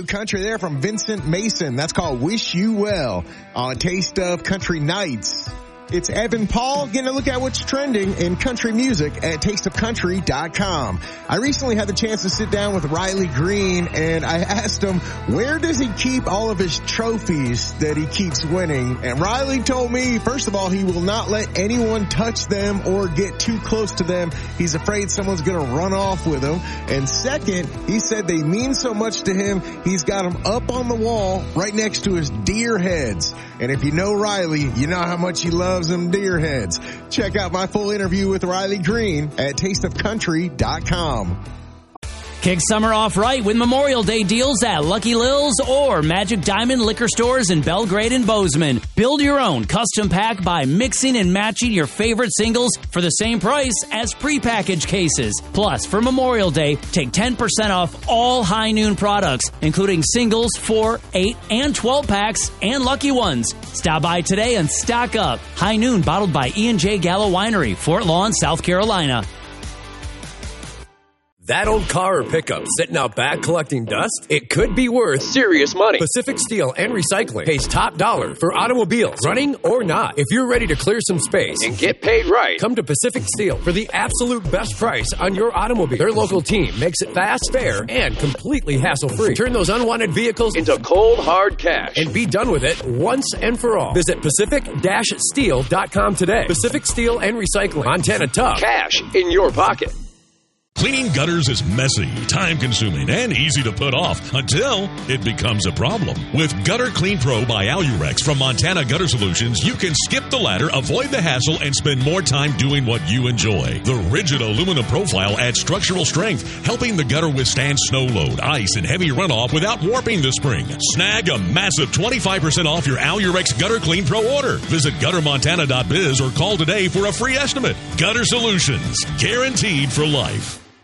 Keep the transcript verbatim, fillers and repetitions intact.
country there from Vincent Mason. That's called Wish You Well on a Taste of Country Nights. It's Evan Paul getting a look at what's trending in country music at taste of country dot com. I recently had the chance to sit down with Riley Green, and I asked him, where does he keep all of his trophies that he keeps winning? And Riley told me, first of all, he will not let anyone touch them or get too close to them. He's afraid someone's going to run off with them. And second, he said they mean so much to him, he's got them up on the wall right next to his deer heads. And if you know Riley, you know how much he loves them deer heads. Check out my full interview with Riley Green at taste of country dot com. Kick summer off right with Memorial Day deals at Lucky Lil's or Magic Diamond liquor stores in Belgrade and Bozeman. Build your own custom pack by mixing and matching your favorite singles for the same price as prepackaged cases. Plus, for Memorial Day, take ten percent off all High Noon products, including singles, four, eight, and twelve packs, and Lucky Ones. Stop by today and stock up. High Noon, bottled by E and J Gallo Winery, Fort Lawn, South Carolina. That old car or pickup sitting out back collecting dust? It could be worth serious money. Pacific Steel and Recycling pays top dollar for automobiles, running or not. If you're ready to clear some space and get paid right, come to Pacific Steel for the absolute best price on your automobile. Their local team makes it fast, fair, and completely hassle-free. Turn those unwanted vehicles into cold, hard cash and be done with it once and for all. Visit pacific steel dot com today. Pacific Steel and Recycling. Montana tough. Cash in your pocket. Cleaning gutters is messy, time-consuming, and easy to put off until it becomes a problem. With Gutter Clean Pro by Alurex from Montana Gutter Solutions, you can skip the ladder, avoid the hassle, and spend more time doing what you enjoy. The rigid aluminum profile adds structural strength, helping the gutter withstand snow load, ice, and heavy runoff without warping the spring. Snag a massive twenty-five percent off your Alurex Gutter Clean Pro order. Visit gutter montana dot biz or call today for a free estimate. Gutter Solutions, guaranteed for life.